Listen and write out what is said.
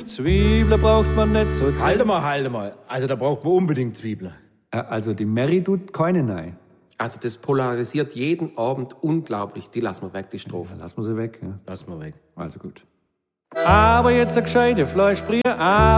Zwiebeln braucht man nicht so. Halt mal. Also da braucht man unbedingt Zwiebeln. Also die Mary tut keine rein. Also das polarisiert jeden Abend unglaublich. Die lassen wir weg, die Strophe. Lassen wir sie weg, ja. Lass mal weg. Also gut. Aber jetzt eine gescheite Fleischbrie,